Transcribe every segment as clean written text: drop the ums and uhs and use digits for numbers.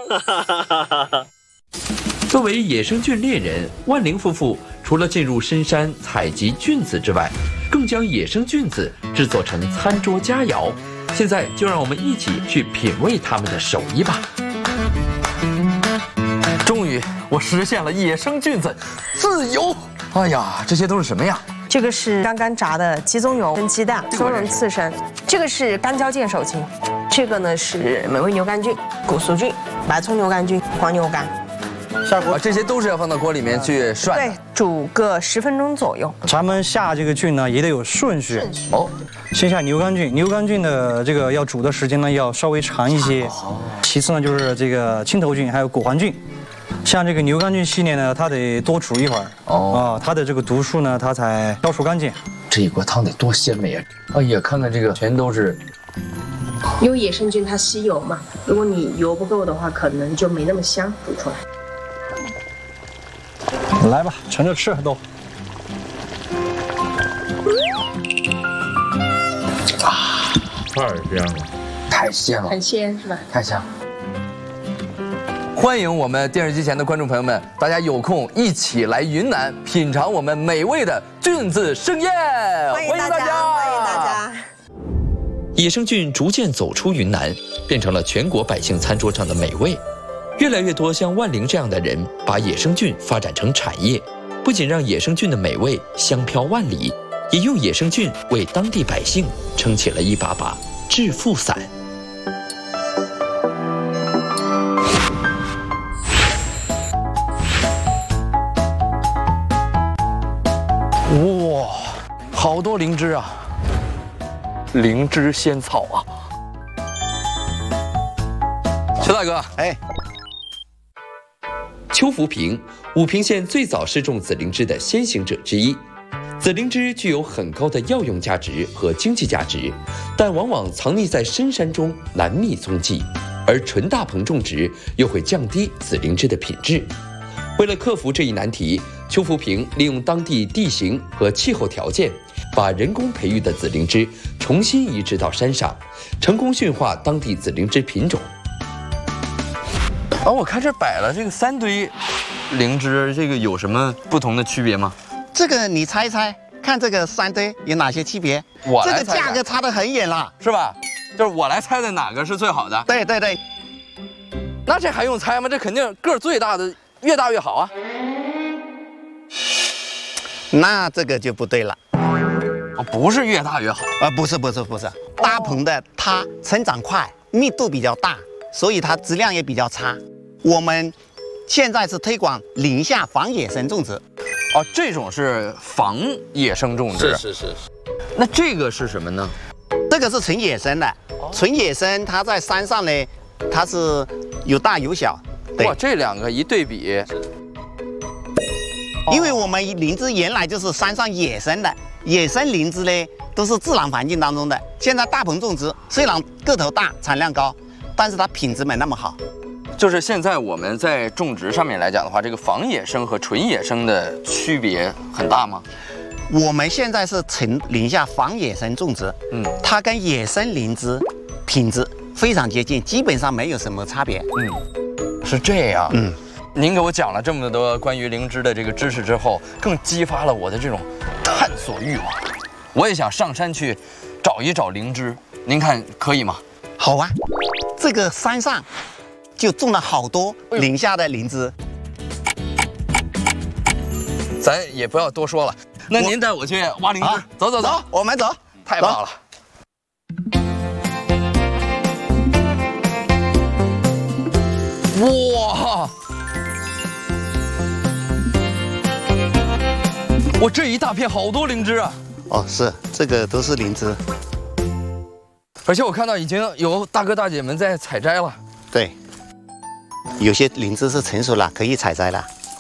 作为野生菌猎人，万灵夫妇除了进入深山采集菌子之外，更将野生菌子制作成餐桌佳肴。现在就让我们一起去品味他们的手艺吧。终于，我实现了野生菌子自由！哎呀，这些都是什么呀？ 这个是刚刚炸的鸡枞油跟鸡蛋、松茸刺身，这个是干椒剑手青，这个呢是美味牛肝菌、古苏菌、白葱牛肝菌、黄牛肝。 下锅，这些都是要放到锅里面去涮。 对，煮个10分钟左右。 咱们下这个菌呢也得有顺序哦。先下牛肝菌，牛肝菌的这个要煮的时间呢要稍微长一些。其次呢就是这个青头菌还有果环菌。像这个牛肝菌系列呢，它得多煮一会儿它的这个毒素呢它才消除干净。 这一锅汤得多鲜美啊！哎呀，看看这个全都是。 因为野生菌它吸油嘛，如果你油不够的话，可能就没那么香煮出来。 来吧，盛着吃都。 太香了，太鲜了， 很鲜是吧？ 太香。欢迎我们电视机前的观众朋友们，大家有空一起来云南品尝我们美味的菌子盛宴。 欢迎大家，欢迎大家。 野生菌逐渐走出云南，变成了全国百姓餐桌上的美味。越来越多像万灵这样的人，把野生菌发展成产业，不仅让野生菌的美味香飘万里，也用野生菌为当地百姓撑起了一把把致富伞。哇，好多灵芝啊！灵芝仙草啊！邱大哥，哎。邱福平，武平县最早施种紫灵芝的先行者之一。紫灵芝具有很高的药用价值和经济价值，但往往藏匿在深山中，难觅踪迹。而纯大棚种植又会降低紫灵芝的品质。为了克服这一难题，邱福平利用当地地形和气候条件，把人工培育的紫灵芝重新移植到山上，成功驯化当地紫灵芝品种。我看这摆了这个3堆灵芝，这个有什么不同的区别吗？ 这个你猜一猜，看这个3堆有哪些区别？这个价格差得很远了， 是吧？就是我来猜的哪个是最好的？ 对对对。 那这还用猜吗？这肯定个儿最大的越大越好啊。 那这个就不对了。 不是越大越好不是，大棚的它成长快，密度比较大，所以它质量也比较差。我们现在是推广林下防野生种植。 这种是防野生种植。是。那这个是什么呢？ 这个是纯野生的，纯野生它在山上呢，它是有大有小。 哇，这两个一对比。 因为我们灵芝原来就是山上野生的，野生灵芝呢都是自然环境当中的。现在大棚种植，虽然个头大、产量高，但是它品质没那么好。 就是现在我们在种植上面来讲的话，这个防野生和纯野生的区别很大吗？ 我们现在是纯林下防野生种植，它跟野生灵芝品质非常接近，基本上没有什么差别。 是这样。您给我讲了这么多关于灵芝的这个知识之后，更激发了我的这种探索欲望。我也想上山去找一找灵芝，您看可以吗？ 好啊，这个山上就种了好多林下的灵芝。 咱也不要多说了，那您带我去挖灵芝。走， 我们走。 太棒了。哇！我这一大片好多灵芝啊！ 是，这个都是灵芝。 而且我看到已经有大哥大姐们在采摘了。 对，有些灵芝是成熟了，可以采摘了。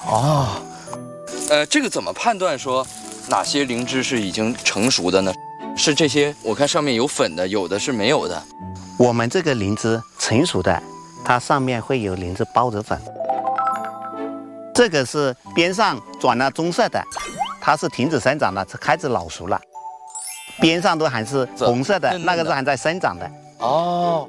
这个怎么判断说哪些灵芝是已经成熟的呢？是这些，我看上面有粉的，有的是没有的。 我们这个灵芝成熟的，它上面会有灵芝孢子粉。这个是边上转了棕色的，它是停止生长了，开始老熟了。边上都还是红色的，那个是还在生长的。